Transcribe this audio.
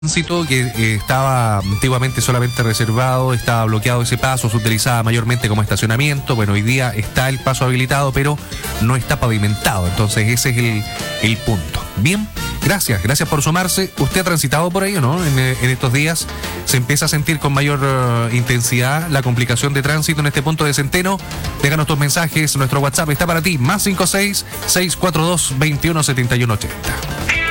tránsito que estaba antiguamente solamente reservado, estaba bloqueado ese paso, se utilizaba mayormente como estacionamiento. Bueno, hoy día está el paso habilitado, pero no está pavimentado. Entonces ese es el punto. Bien, gracias por sumarse. ¿Usted ha transitado por ahí o no? En estos días se empieza a sentir con mayor intensidad la complicación de tránsito en este punto de Centeno. Déjanos tus mensajes, nuestro WhatsApp está para ti, +56 642 21 71 80.